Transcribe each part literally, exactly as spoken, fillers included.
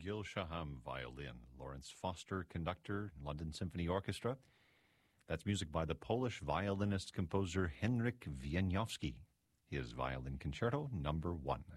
Gil Shaham, violin. Lawrence Foster, conductor, London Symphony Orchestra. That's music by the Polish violinist-composer Henryk Wieniawski. His Violin Concerto Number One.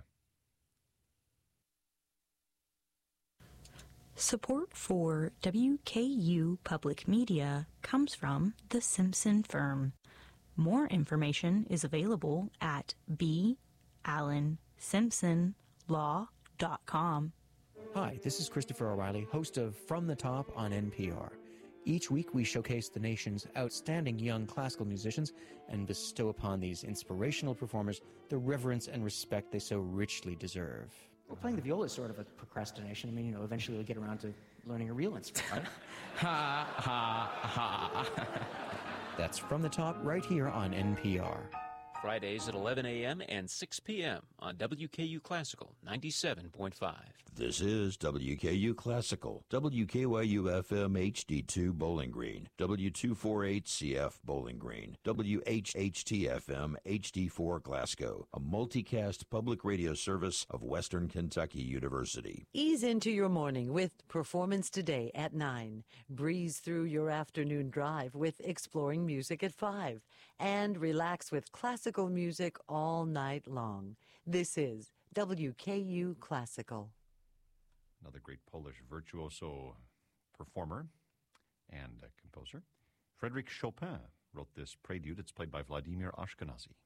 Support for W K U Public Media comes from The Simpson Firm. More information is available at b allen simpson law dot com. Hi, this is Christopher O'Reilly, host of From the Top on N P R. Each week we showcase the nation's outstanding young classical musicians and bestow upon these inspirational performers the reverence and respect they so richly deserve. Well, playing the viola is sort of a procrastination. I mean, you know, eventually we'll get around to learning a real instrument, right? Ha, ha, ha. That's From the Top right here on N P R. Fridays at eleven a.m. and six p.m. on W K U Classical ninety-seven point five. This is W K U Classical, W K Y U F M H D two Bowling Green, W two forty-eight C F Bowling Green, W H H T F M H D four Glasgow, a multicast public radio service of Western Kentucky University. Ease into your morning with Performance Today at nine. Breeze through your afternoon drive with exploring music at five. And relax with classical music all night long. This is W K U Classical. Another great Polish virtuoso performer and uh, composer. Frédéric Chopin wrote this prelude. It's played by Vladimir Ashkenazy.